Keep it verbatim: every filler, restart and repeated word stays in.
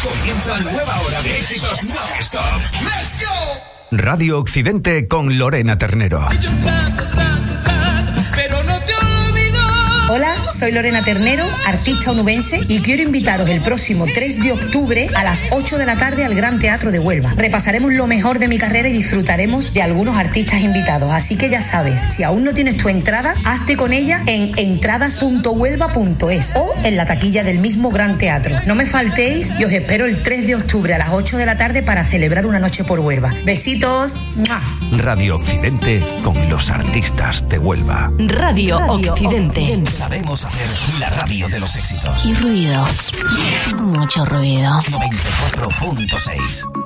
Comienza la nueva hora de éxitos non-stop. ¡Let's go! Radio Occidente con Lorena Ternero. Yo trato, trato, trato, pero no te olvido. Hola, soy Lorena Ternero, artista onubense, y quiero invitaros el próximo tres de octubre a las ocho de la tarde al Gran Teatro de Huelva. Repasaremos lo mejor de mi carrera y disfrutaremos de algunos artistas invitados. Así que ya sabes, si aún no tienes tu entrada, hazte con ella en entradas punto huelva punto es o en la taquilla del mismo Gran Teatro. No me faltéis y os espero el tres de octubre a las ocho de la tarde para celebrar una noche por Huelva. Besitos. ¡Mua! Radio Occidente con los artistas de Huelva. Radio, Radio Occidente. Occidente. Sabemos hacer la radio de los éxitos. Y ruido. Mucho ruido. noventa y cuatro punto seis.